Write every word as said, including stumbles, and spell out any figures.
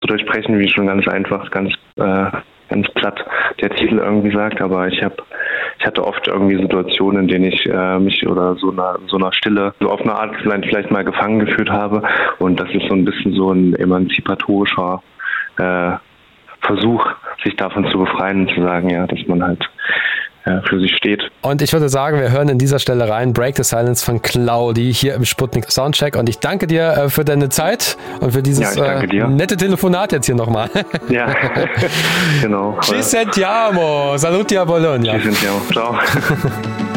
durchbrechen, wie schon ganz einfach, ganz äh, ganz platt der Titel irgendwie sagt, aber ich habe ich hatte oft irgendwie Situationen, in denen ich äh, mich oder so einer so einer Stille so auf eine Art vielleicht, vielleicht mal gefangen gefühlt habe, und das ist so ein bisschen so ein emanzipatorischer äh, Versuch, sich davon zu befreien und zu sagen, ja, dass man halt äh, für sich steht. Und ich würde sagen, wir hören an dieser Stelle rein Break the Silence von Claudi hier im Sputnik Soundcheck, und ich danke dir äh, für deine Zeit und für dieses ja, äh, nette Telefonat jetzt hier nochmal. Ja, genau. Ci sentiamo, saluti a Bologna. Ci sentiamo, ciao.